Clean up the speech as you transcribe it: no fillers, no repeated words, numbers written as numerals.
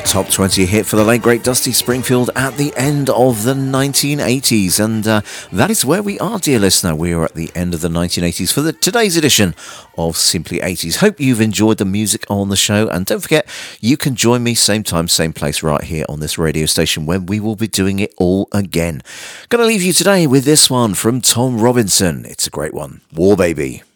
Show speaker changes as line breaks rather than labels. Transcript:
top 20 hit for the late great Dusty Springfield at the end of the 1980s. And that is where we are, dear listener. We are at the end of the 1980s for today's edition of Simply 80s. Hope you've enjoyed the music on the show. And don't forget, you can join me same time, same place right here on this radio station when we will be doing it all again. Gonna leave you today with this one from Tom Robinson. It's a great one. War Baby.